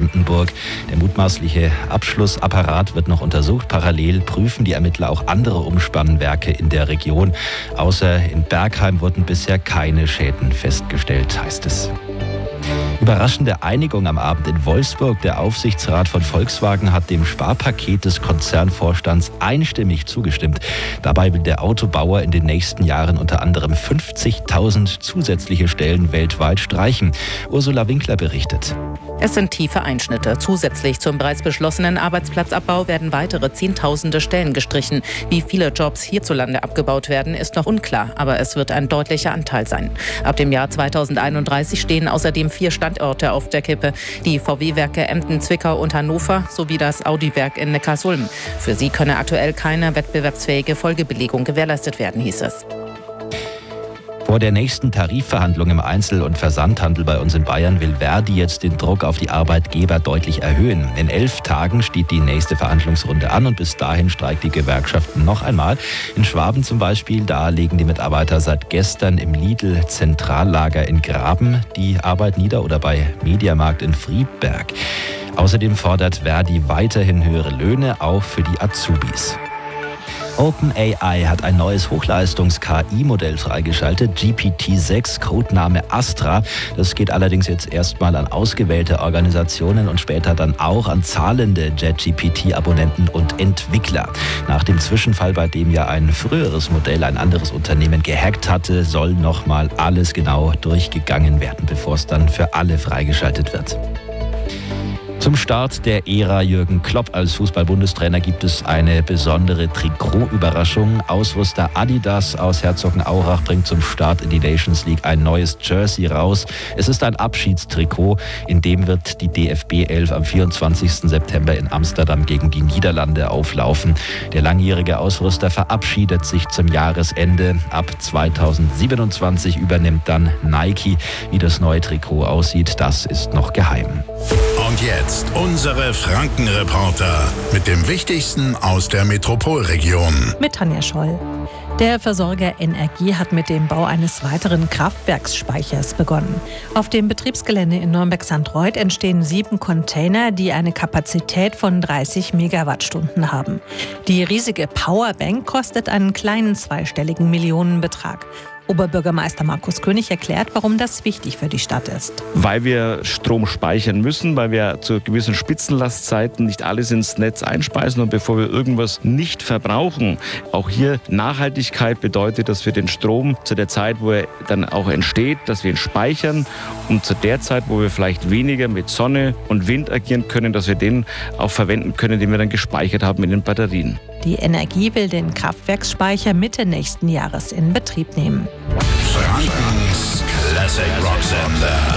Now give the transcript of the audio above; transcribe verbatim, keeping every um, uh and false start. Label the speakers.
Speaker 1: Brandenburg. Der mutmaßliche Abschlussapparat wird noch untersucht. Parallel prüfen die Ermittler auch andere Umspannwerke in der Region. Außer in Bergheim wurden bisher keine Schäden festgestellt, heißt es. Überraschende Einigung am Abend in Wolfsburg. Der Aufsichtsrat von Volkswagen hat dem Sparpaket des Konzernvorstands einstimmig zugestimmt. Dabei will der Autobauer in den nächsten Jahren unter anderem fünfzigtausend zusätzliche Stellen weltweit streichen. Ursula Winkler berichtet.
Speaker 2: Es sind tiefe Einschnitte. Zusätzlich zum bereits beschlossenen Arbeitsplatzabbau werden weitere Zehntausende Stellen gestrichen. Wie viele Jobs hierzulande abgebaut werden, ist noch unklar. Aber es wird ein deutlicher Anteil sein. Ab dem Jahr zweitausendeinunddreißig stehen außerdem vier Standorte auf der Kippe. Die V W-Werke Emden, Zwickau und Hannover sowie das Audi-Werk in Neckarsulm. Für sie könne aktuell keine wettbewerbsfähige Folgebelegung gewährleistet werden, hieß es.
Speaker 1: Vor der nächsten Tarifverhandlung im Einzel- und Versandhandel bei uns in Bayern will Verdi jetzt den Druck auf die Arbeitgeber deutlich erhöhen. In elf Tagen steht die nächste Verhandlungsrunde an und bis dahin streikt die Gewerkschaft noch einmal. In Schwaben zum Beispiel, da legen die Mitarbeiter seit gestern im Lidl-Zentrallager in Graben die Arbeit nieder oder bei Mediamarkt in Friedberg. Außerdem fordert Verdi weiterhin höhere Löhne, auch für die Azubis. OpenAI hat ein neues Hochleistungs-K I-Modell freigeschaltet, G P T sechs, Codename Astra. Das geht allerdings jetzt erstmal an ausgewählte Organisationen und später dann auch an zahlende ChatGPT-Abonnenten und Entwickler. Nach dem Zwischenfall, bei dem ja ein früheres Modell ein anderes Unternehmen gehackt hatte, soll nochmal alles genau durchgegangen werden, bevor es dann für alle freigeschaltet wird. Zum Start der Ära Jürgen Klopp als Fußball-Bundestrainer gibt es eine besondere Trikot-Überraschung. Ausrüster Adidas aus Herzogenaurach bringt zum Start in die Nations League ein neues Jersey raus. Es ist ein Abschiedstrikot, in dem wird die D F B elf am vierundzwanzigsten September in Amsterdam gegen die Niederlande auflaufen. Der langjährige Ausrüster verabschiedet sich zum Jahresende. Ab zweitausendsiebenundzwanzig übernimmt dann Nike. Wie das neue Trikot aussieht, das ist noch geheim.
Speaker 3: Und jetzt unsere Franken-Reporter mit dem Wichtigsten aus der Metropolregion.
Speaker 4: Mit Tanja Scholl. Der Versorger N R G hat mit dem Bau eines weiteren Kraftwerksspeichers begonnen. Auf dem Betriebsgelände in Nürnberg-Sankt-Reuth entstehen sieben Container, die eine Kapazität von dreißig Megawattstunden haben. Die riesige Powerbank kostet einen kleinen zweistelligen Millionenbetrag. Oberbürgermeister Markus König erklärt, warum das wichtig für die Stadt ist.
Speaker 5: Weil wir Strom speichern müssen, weil wir zu gewissen Spitzenlastzeiten nicht alles ins Netz einspeisen und bevor wir irgendwas nicht verbrauchen. Auch hier Nachhaltigkeit bedeutet, dass wir den Strom zu der Zeit, wo er dann auch entsteht, dass wir ihn speichern und zu der Zeit, wo wir vielleicht weniger mit Sonne und Wind agieren können, dass wir den auch verwenden können, den wir dann gespeichert haben in den Batterien.
Speaker 4: Die Energie will den Kraftwerksspeicher Mitte nächsten Jahres in Betrieb nehmen.
Speaker 3: Frankens Classic Rock Sender.